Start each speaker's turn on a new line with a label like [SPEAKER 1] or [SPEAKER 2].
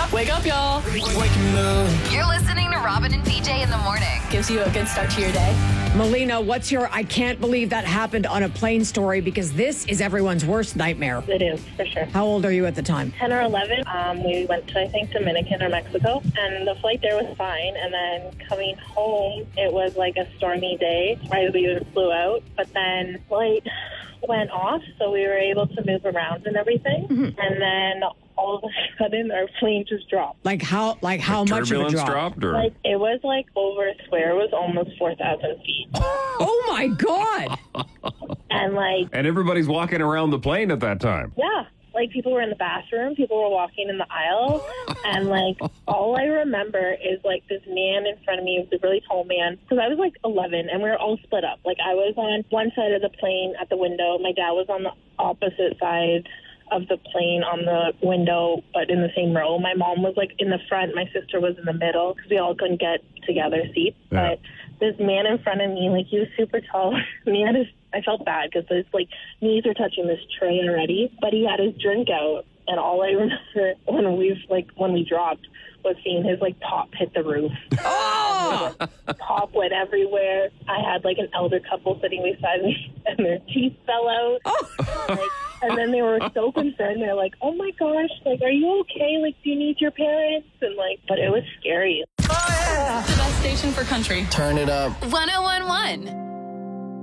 [SPEAKER 1] Wake up, y'all.
[SPEAKER 2] You're listening to Robin and PJ in the morning.
[SPEAKER 1] Gives you a good start to your day.
[SPEAKER 3] Melina, what's your I can't believe that happened on a plane story? Because this is everyone's worst nightmare.
[SPEAKER 4] It is, for sure.
[SPEAKER 3] How old are you at the time?
[SPEAKER 4] 10 or 11. We went to, I think, Dominican or Mexico, and the flight there was fine. And then coming home, it was like a stormy day. Right, we flew out, but then flight went off, so we were able to move around and everything. Mm-hmm. And then all of a sudden, our plane just dropped.
[SPEAKER 3] Like how much of a drop?
[SPEAKER 5] Dropped, or?
[SPEAKER 4] Like, it was like over a square. It was almost 4,000 feet.
[SPEAKER 3] Oh my God!
[SPEAKER 4] And
[SPEAKER 5] everybody's walking around the plane at that time.
[SPEAKER 4] Yeah. Like, people were in the bathroom, people were walking in the aisle, and, like, all I remember is, like, this man in front of me, was a really tall man, because I was, like, 11, and we were all split up. Like, I was on one side of the plane at the window, my dad was on the opposite side of the plane on the window, but in the same row. My mom was, like, in the front, my sister was in the middle, because we all couldn't get together seats,
[SPEAKER 5] Yeah.
[SPEAKER 4] But this man in front of me, like, he was super tall, and he had I felt bad because his knees are touching this tray already, but he had his drink out, and all I remember when we dropped was seeing his top hit the roof.
[SPEAKER 3] Oh!
[SPEAKER 4] Top went everywhere. I had an elder couple sitting beside me, and their teeth fell out.
[SPEAKER 3] Oh!
[SPEAKER 4] And then they were so concerned. They're like, "Oh my gosh, are you okay? Do you need your parents?" And but it was scary.
[SPEAKER 1] The best station for country.
[SPEAKER 6] Turn it up.
[SPEAKER 2] 1011.